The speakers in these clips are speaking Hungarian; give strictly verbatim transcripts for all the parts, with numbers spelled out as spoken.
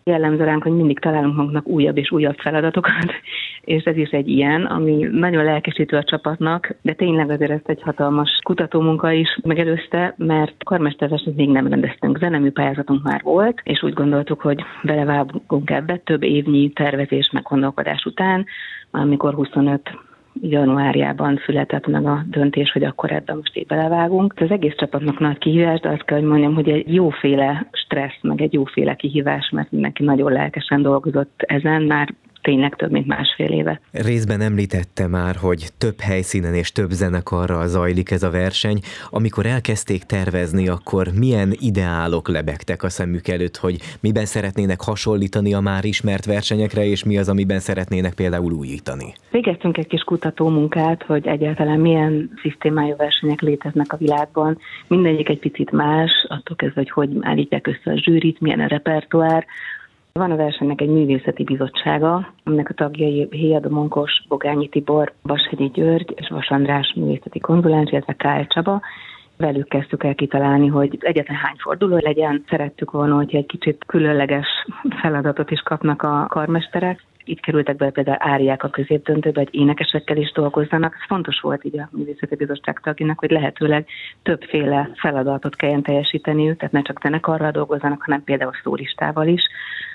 Jellemző ránk, hogy mindig találunk magunknak újabb és újabb feladatokat, és ez is egy ilyen, ami nagyon lelkesítő a csapatnak, de tényleg azért ezt egy hatalmas kutatómunka is megelőzte, mert karmesterversenyt még nem rendeztünk, zenemű pályázatunk már volt, és úgy gondoltuk, hogy belevágunk ebbe több évnyi tervezés meg gondolkodás után, amikor huszonöt januárjában született meg a döntés, hogy akkor ebben most így belevágunk. Az egész csapatnak nagy kihívás, de azt kell, hogy mondjam, hogy egy jóféle stressz, meg egy jóféle kihívás, mert mindenki nagyon lelkesen dolgozott ezen, már tényleg több mint másfél éve. Részben említette már, hogy több helyszínen és több zenekarral zajlik ez a verseny. Amikor elkezdték tervezni, akkor milyen ideálok lebegtek a szemük előtt, hogy miben szeretnének hasonlítani a már ismert versenyekre, és mi az, amiben szeretnének például újítani? Végeztünk egy kis kutatómunkát, hogy egyáltalán milyen szisztémájú versenyek léteznek a világban. Mindegyik egy picit más, attól kezdve, hogy hogy állítják össze a zsűrit, milyen a repertoár. Van a versenynek egy művészeti bizottsága, aminek a tagjai Héjada Monkos, Bogányi Tibor, Vashegyi György és Vas András művészeti konzulens, illetve K L Csaba. Velük kezdtük el kitalálni, hogy egyetlen hány forduló legyen. Szerettük volna, hogy egy kicsit különleges feladatot is kapnak a karmesterek. Itt kerültek be például áriák a középdöntőbe, hogy énekesekkel is dolgozzanak. Ez fontos volt így a művészeti bizottság tagjának, hogy lehetőleg többféle feladatot kelljen teljesíteniük, tehát ne csak zenekarral dolgozzanak, hanem például szólistával is,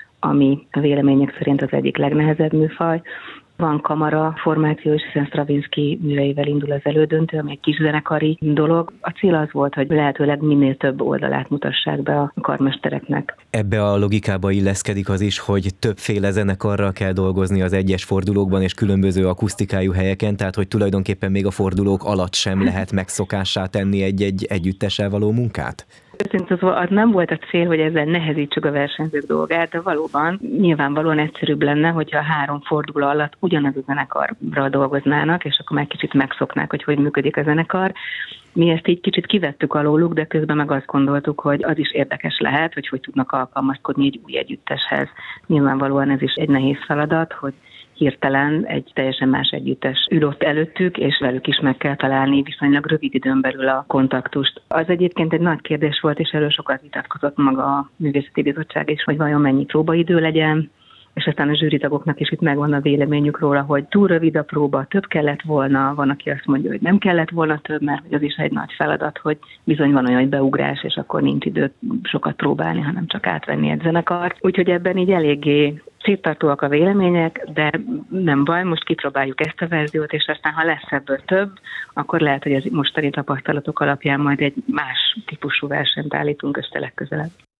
ami a vélemények szerint az egyik legnehezebb műfaj. Van kamara formáció is, hiszen Stravinsky műveivel indul az elődöntő, ami egy kis zenekari dolog. A cél az volt, hogy lehetőleg minél több oldalát mutassák be a karmestereknek. Ebbe a logikába illeszkedik az is, hogy többféle zenekarral kell dolgozni az egyes fordulókban és különböző akusztikájú helyeken, tehát hogy tulajdonképpen még a fordulók alatt sem lehet megszokássá tenni egy-egy együttessel való munkát? Szintén az nem volt a cél, hogy ezzel nehezítsük a versenyzők dolgát, de valóban nyilvánvalóan egyszerűbb lenne, hogyha a három forduló alatt ugyanaz a zenekarra dolgoznának, és akkor már kicsit megszoknák, hogy hogy működik a zenekar. Mi ezt így kicsit kivettük alóluk, de közben meg azt gondoltuk, hogy az is érdekes lehet, hogy hogy tudnak alkalmazkodni egy új együtteshez. Nyilvánvalóan ez is egy nehéz feladat, hogy hirtelen egy teljesen más együttes ül ott előttük, és velük is meg kell találni viszonylag rövid időn belül a kontaktust. Az egyébként egy nagy kérdés volt, és erről sokat vitatkozott maga a művészeti bizottság is, hogy vajon mennyi próbaidő legyen, és aztán a zsűritagoknak is itt megvan a véleményük róla, hogy túl rövid a próba, több kellett volna, van, aki azt mondja, hogy nem kellett volna több, mert hogy az is egy nagy feladat, hogy bizony van olyan, hogy beugrás, és akkor nincs idő sokat próbálni, hanem csak átvenni egy zenekart. Úgyhogy ebben így eléggé széttartóak a vélemények, de nem baj, most kipróbáljuk ezt a verziót, és aztán ha lesz ebből több, akkor lehet, hogy az mostani tapasztalatok alapján majd egy más típusú versenyt állítunk össze legközelebb.